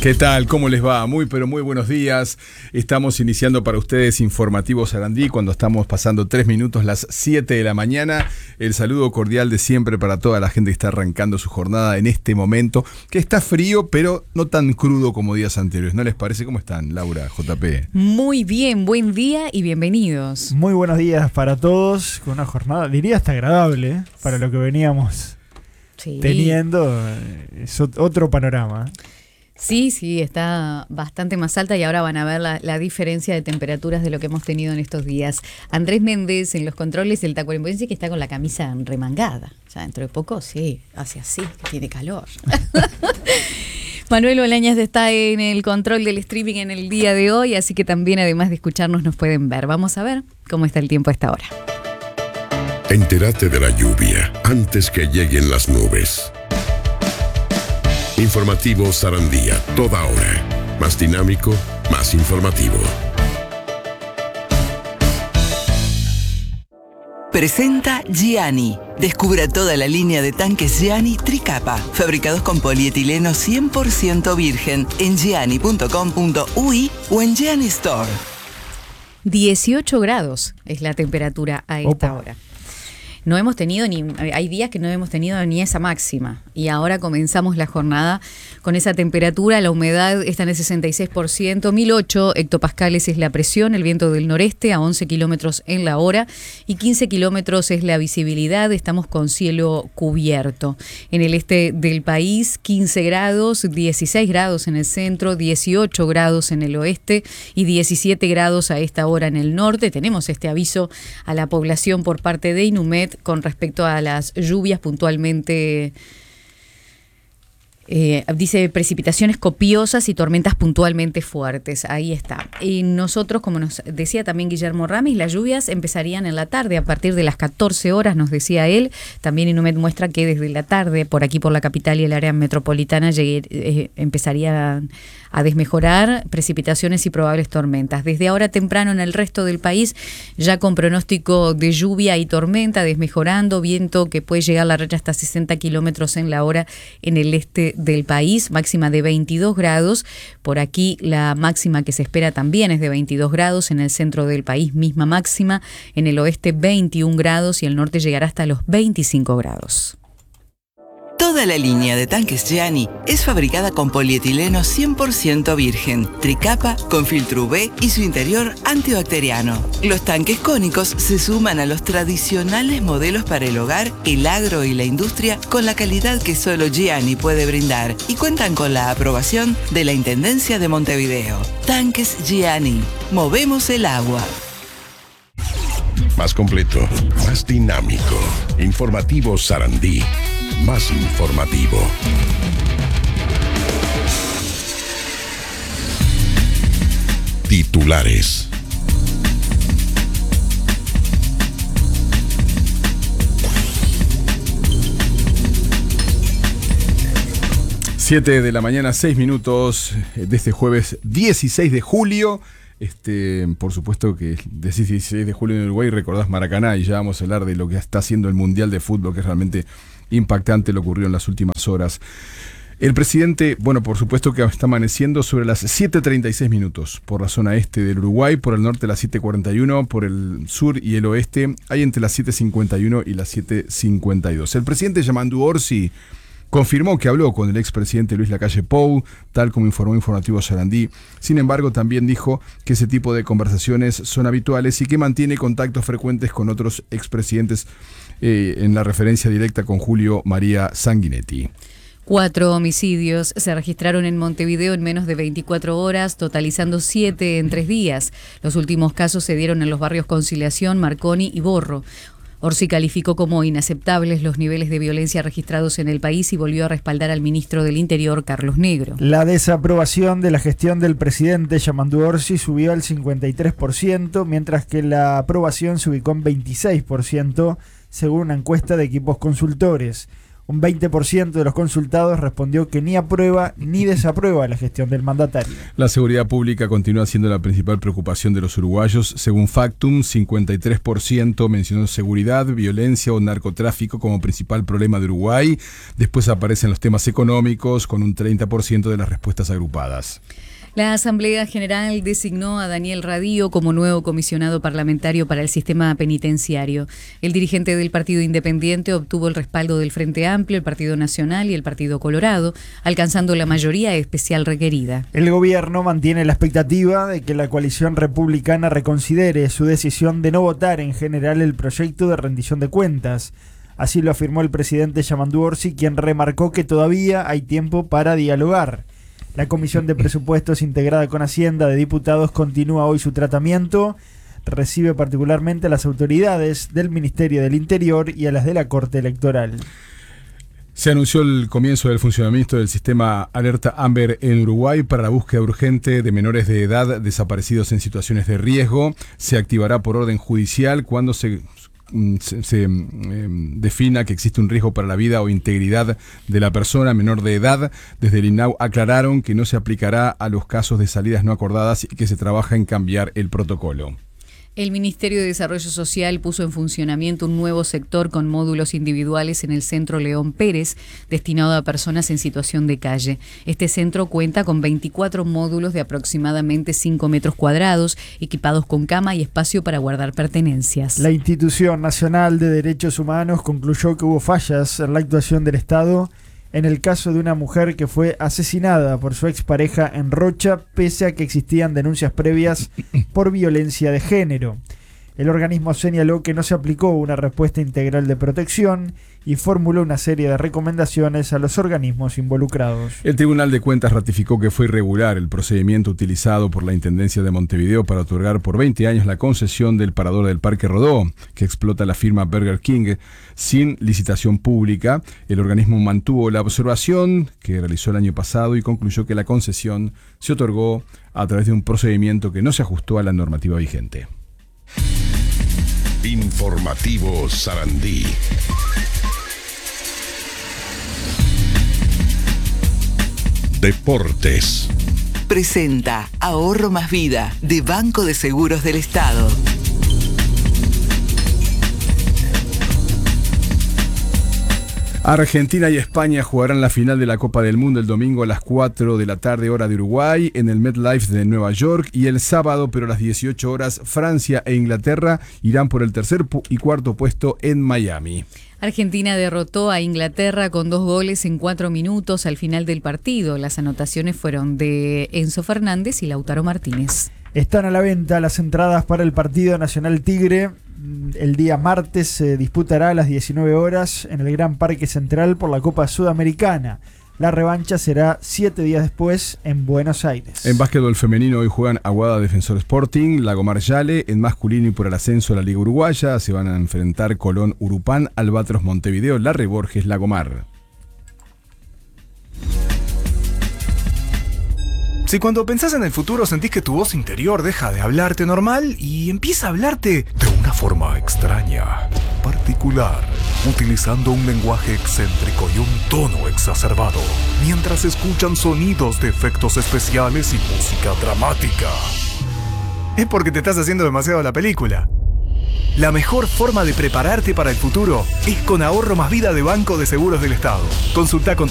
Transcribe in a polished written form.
¿Qué tal? ¿Cómo les va? Muy, pero muy buenos días. Estamos iniciando para ustedes Informativo Sarandí cuando estamos pasando 3 minutos las 7 de la mañana. El saludo cordial de siempre para toda la gente que está arrancando su jornada en este momento, que está frío, pero no tan crudo como días anteriores. ¿No les parece? ¿Cómo están, Laura, JP? Muy bien, buen día y bienvenidos. Muy buenos días para todos, con una jornada, diría hasta agradable, para lo que veníamos teniendo. Es otro panorama. Sí, está bastante más alta y ahora van a ver la diferencia de temperaturas de lo que hemos tenido en estos días. Andrés Méndez en los controles, el tacuarembóense que está con la camisa remangada. Ya dentro de poco, sí, hace así, que tiene calor. Manuel Olañez está en el control del streaming en el día de hoy, así que también además de escucharnos nos pueden ver. Vamos a ver cómo está el tiempo a esta hora. Entérate de la lluvia antes que lleguen las nubes. Informativo Sarandía, toda hora. Más dinámico, más informativo. Presenta Gianni. Descubra toda la línea de tanques Gianni Tricapa, fabricados con polietileno 100% virgen en gianni.com.ui o en Gianni Store. 18 grados es la temperatura a esta hora. No hemos tenido hay días que no hemos tenido ni esa máxima y ahora comenzamos la jornada con esa temperatura. La humedad está en el 66%, 1008 hectopascales es la presión, el viento del noreste a 11 kilómetros en la hora y 15 kilómetros es la visibilidad. Estamos con cielo cubierto. En el este del país 15 grados, 16 grados en el centro, 18 grados en el oeste y 17 grados a esta hora en el norte. Tenemos este aviso a la población por parte de Inumet con respecto a las lluvias puntualmente, dice precipitaciones copiosas y tormentas puntualmente fuertes. Ahí está. Y nosotros, como nos decía también Guillermo Ramis, las lluvias empezarían en la tarde, a partir de las 14 horas, nos decía él. También Inumet muestra que desde la tarde, por aquí por la capital y el área metropolitana, empezarían a desmejorar precipitaciones y probables tormentas. Desde ahora temprano en el resto del país, ya con pronóstico de lluvia y tormenta, desmejorando, viento que puede llegar a la racha hasta 60 kilómetros en la hora en el este del país, máxima de 22 grados. Por aquí la máxima que se espera también es de 22 grados, en el centro del país misma máxima, en el oeste 21 grados y el norte llegará hasta los 25 grados. Toda la línea de tanques Gianni es fabricada con polietileno 100% virgen, tricapa con filtro UV y su interior antibacteriano. Los tanques cónicos se suman a los tradicionales modelos para el hogar, el agro y la industria con la calidad que solo Gianni puede brindar y cuentan con la aprobación de la Intendencia de Montevideo. Tanques Gianni. Movemos el agua. Más completo, más dinámico. Informativo Sarandí. Más informativo. Titulares. Siete de la mañana, 6 minutos de este jueves 16 de julio. Por supuesto que decís 16 de julio en Uruguay, recordás Maracaná y ya vamos a hablar de lo que está haciendo el Mundial de Fútbol, que es realmente impactante lo que ocurrió en las últimas horas. El presidente, por supuesto que está amaneciendo sobre las 7:36 minutos por la zona este del Uruguay, por el norte las 7:41, por el sur y el oeste hay entre las 7:51 y las 7:52. El presidente Yamandu Orsi confirmó que habló con el expresidente Luis Lacalle Pou, tal como informó Informativo Sarandí. Sin embargo, también dijo que ese tipo de conversaciones son habituales y que mantiene contactos frecuentes con otros expresidentes, en la referencia directa con Julio María Sanguinetti. 4 homicidios se registraron en Montevideo en menos de 24 horas, totalizando 7 en 3 días. Los últimos casos se dieron en los barrios Conciliación, Marconi y Borro. Orsi calificó como inaceptables los niveles de violencia registrados en el país y volvió a respaldar al ministro del Interior, Carlos Negro. La desaprobación de la gestión del presidente Yamandu Orsi subió al 53%, mientras que la aprobación se ubicó en 26%, según una encuesta de Equipos Consultores. Un 20% de los consultados respondió que ni aprueba ni desaprueba la gestión del mandatario. La seguridad pública continúa siendo la principal preocupación de los uruguayos. Según Factum, 53% mencionó seguridad, violencia o narcotráfico como principal problema de Uruguay. Después aparecen los temas económicos, con un 30% de las respuestas agrupadas. La Asamblea General designó a Daniel Radío como nuevo comisionado parlamentario para el sistema penitenciario. El dirigente del Partido Independiente obtuvo el respaldo del Frente Amplio, el Partido Nacional y el Partido Colorado, alcanzando la mayoría especial requerida. El gobierno mantiene la expectativa de que la coalición republicana reconsidere su decisión de no votar en general el proyecto de rendición de cuentas. Así lo afirmó el presidente Yamandu Orsi, quien remarcó que todavía hay tiempo para dialogar. La Comisión de Presupuestos integrada con Hacienda de Diputados continúa hoy su tratamiento. Recibe particularmente a las autoridades del Ministerio del Interior y a las de la Corte Electoral. Se anunció el comienzo del funcionamiento del sistema Alerta Amber en Uruguay para la búsqueda urgente de menores de edad desaparecidos en situaciones de riesgo. Se activará por orden judicial cuando se defina que existe un riesgo para la vida o integridad de la persona menor de edad. Desde el INAU aclararon que no se aplicará a los casos de salidas no acordadas y que se trabaja en cambiar el protocolo. El Ministerio de Desarrollo Social puso en funcionamiento un nuevo sector con módulos individuales en el Centro León Pérez, destinado a personas en situación de calle. Este centro cuenta con 24 módulos de aproximadamente 5 metros cuadrados, equipados con cama y espacio para guardar pertenencias. La Institución Nacional de Derechos Humanos concluyó que hubo fallas en la actuación del Estado en el caso de una mujer que fue asesinada por su expareja en Rocha, pese a que existían denuncias previas por violencia de género. El organismo señaló que no se aplicó una respuesta integral de protección y formuló una serie de recomendaciones a los organismos involucrados. El Tribunal de Cuentas ratificó que fue irregular el procedimiento utilizado por la Intendencia de Montevideo para otorgar por 20 años la concesión del parador del Parque Rodó, que explota la firma Burger King, sin licitación pública. El organismo mantuvo la observación que realizó el año pasado y concluyó que la concesión se otorgó a través de un procedimiento que no se ajustó a la normativa vigente. Informativo Sarandí. Deportes. Presenta Ahorro Más Vida de Banco de Seguros del Estado. Argentina y España jugarán la final de la Copa del Mundo el domingo a las 4 de la tarde, hora de Uruguay, en el MetLife de Nueva York, y el sábado, pero a las 18 horas, Francia e Inglaterra irán por el tercer y cuarto puesto en Miami. Argentina derrotó a Inglaterra con 2 goles en 4 minutos al final del partido. Las anotaciones fueron de Enzo Fernández y Lautaro Martínez. Están a la venta las entradas para el partido Nacional Tigre. El día martes se disputará a las 19 horas en el Gran Parque Central por la Copa Sudamericana. La revancha será 7 días después en Buenos Aires. En básquetbol femenino hoy juegan Aguada Defensor Sporting, Lagomar Yale. En masculino y por el ascenso a la Liga Uruguaya se van a enfrentar Colón Urupán, Albatros Montevideo, Larry Borges Lagomar. Si cuando pensás en el futuro sentís que tu voz interior deja de hablarte normal y empieza a hablarte de una forma extraña, particular, utilizando un lenguaje excéntrico y un tono exacerbado, mientras escuchan sonidos de efectos especiales y música dramática, es porque te estás haciendo demasiado la película. La mejor forma de prepararte para el futuro es con Ahorro Más Vida de Banco de Seguros del Estado. Consulta con